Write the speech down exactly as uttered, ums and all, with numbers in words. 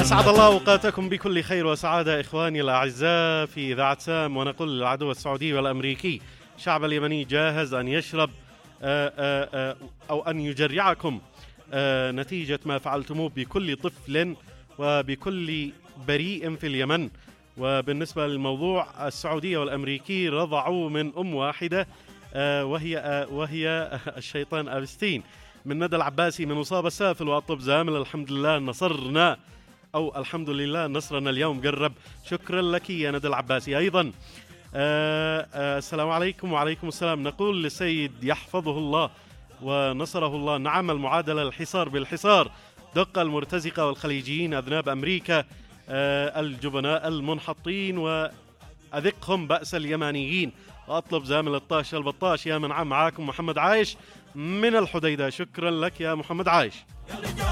أسعد الله أوقاتكم بكل خير وسعادة إخواني الأعزاء في إذاعة سام، ونقول للعدو السعودي والأمريكي شعب اليمني جاهز أن يشرب آآ آآ أو أن يجرعكم نتيجة ما فعلتموه بكل طفل وبكل بريء في اليمن. وبالنسبة للموضوع، السعودية والأمريكي رضعوا من أم واحدة وهي وهي الشيطان أبستين. من ندى العباسي من أصاب السافل والطب زامل، الحمد لله نصرنا، أو الحمد لله نصرنا اليوم قرب. شكرا لك يا ندى العباسي. أيضا آآ آآ السلام عليكم. وعليكم السلام. نقول للسيد يحفظه الله ونصره الله، نعم المعادلة الحصار بالحصار، دق المرتزقة والخليجيين أذناب أمريكا الجبناء المنحطين، وأذقهم بأس اليمانيين. وأطلب زامل الطاش البطاش. يا من عام معاكم محمد عايش من الحديدة. شكرا لك يا محمد عايش.